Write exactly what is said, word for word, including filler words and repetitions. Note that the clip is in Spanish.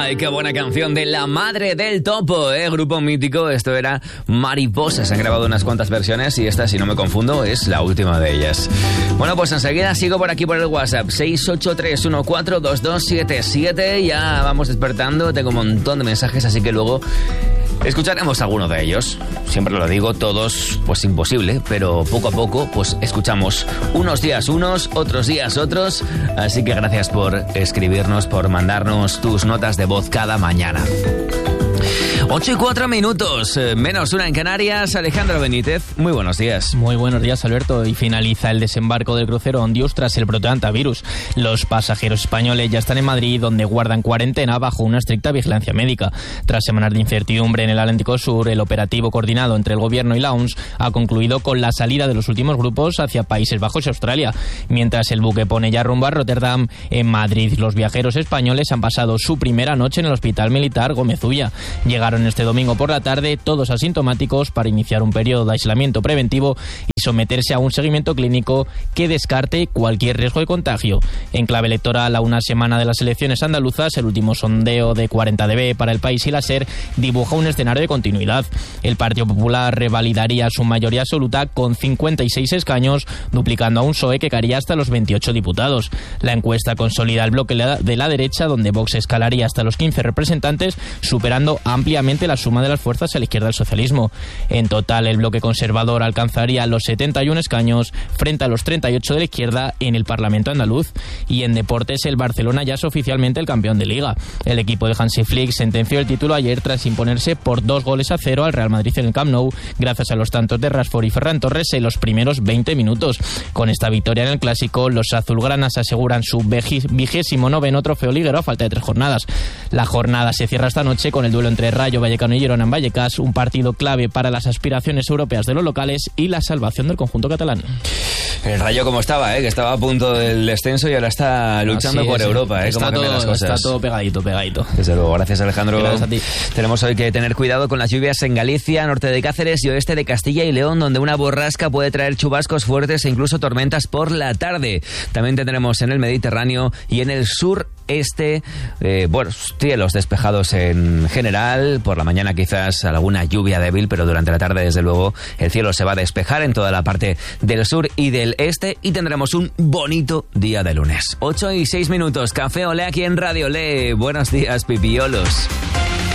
Ay, qué buena canción de La Madre del Topo, ¿eh? Grupo mítico, esto era Mariposas. Han grabado unas cuantas versiones y esta, si no me confundo, es la última de ellas. Bueno, pues enseguida sigo por aquí por el WhatsApp, seis ocho tres uno cuatro dos dos siete siete. Ya vamos despertando, tengo un montón de mensajes, así que luego escucharemos alguno de ellos. Siempre lo digo, todos, pues imposible, pero poco a poco, pues escuchamos unos días unos, otros días otros. Así que gracias por escribirnos, por mandarnos tus notas de voz cada mañana. ocho y cuatro minutos, menos una en Canarias. Alejandro Benítez, muy buenos días. Muy buenos días, Alberto. Y finaliza el desembarco del crucero Ondius tras el brote de hantavirus. Los pasajeros españoles ya están en Madrid, donde guardan cuarentena bajo una estricta vigilancia médica. Tras semanas de incertidumbre en el Atlántico Sur, el operativo coordinado entre el Gobierno y la O M S ha concluido con la salida de los últimos grupos hacia Países Bajos y Australia. Mientras el buque pone ya rumbo a Rotterdam, en Madrid los viajeros españoles han pasado su primera noche en el Hospital Militar Gómez Ulla. Llegaron este domingo por la tarde, todos asintomáticos, para iniciar un periodo de aislamiento preventivo y someterse a un seguimiento clínico que descarte cualquier riesgo de contagio. En clave electoral, a una semana de las elecciones andaluzas, el último sondeo de cuarenta D B para El País y la SER dibuja un escenario de continuidad. El Partido Popular revalidaría su mayoría absoluta con cincuenta y seis escaños, duplicando a un P S O E que caería hasta los veintiocho diputados. La encuesta consolida el bloque de la derecha, donde Vox escalaría hasta los quince representantes, superando ampliamente la suma de las fuerzas a la izquierda del socialismo. En total, el bloque conservador alcanzaría los setenta y uno escaños frente a los treinta y ocho de la izquierda en el Parlamento andaluz. Y en deportes, el Barcelona ya es oficialmente el campeón de Liga. El equipo de Hansi Flick sentenció el título ayer tras imponerse por dos goles a cero al Real Madrid en el Camp Nou, gracias a los tantos de Rashford y Ferran Torres en los primeros veinte minutos. Con esta victoria en el Clásico, los azulgranas aseguran su vigésimo noveno trofeo liguero a falta de tres jornadas. La jornada se cierra esta noche con el duelo entre Rayo Vallecano y Girona en Vallecas, un partido clave para las aspiraciones europeas de los locales y la salvación del conjunto catalán. El Rayo como estaba, ¿eh? Que estaba a punto del descenso y ahora está luchando Así por es, Europa, ¿eh? Está, todo, las cosas. está todo pegadito, pegadito. Desde luego, gracias Alejandro. Gracias a ti. Tenemos hoy que tener cuidado con las lluvias en Galicia, norte de Cáceres y oeste de Castilla y León, donde una borrasca puede traer chubascos fuertes e incluso tormentas por la tarde. También tendremos en el Mediterráneo y en el sur este, eh, bueno, cielos despejados en general, por la mañana quizás alguna lluvia débil, pero durante la tarde desde luego el cielo se va a despejar en toda la parte del sur y del este y tendremos un bonito día de lunes. ocho y seis minutos, Café Olé aquí en Radio Olé. Buenos días, pipiolos.